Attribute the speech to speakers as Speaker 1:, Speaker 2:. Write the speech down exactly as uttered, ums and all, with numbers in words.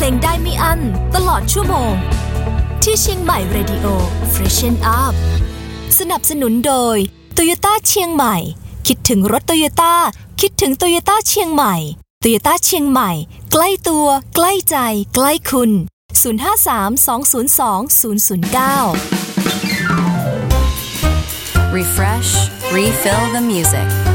Speaker 1: งได้ไม่อั้นตลอดชั่วโมงที่เชียงใหม่ Radio Freshen Up สนับสนุนโดย Toyota เชียงใหม่คิดถึงรถ Toyota คิดถึง Toyota เชียงใหม่ Toyota เชียงใหม่ใกล้ตัวใกล้ใจใกล้คุณศูนย์ ห้า สาม สอง ศูนย์ สอง ศูนย์ ศูนย์ เก้า
Speaker 2: Refresh, refill the music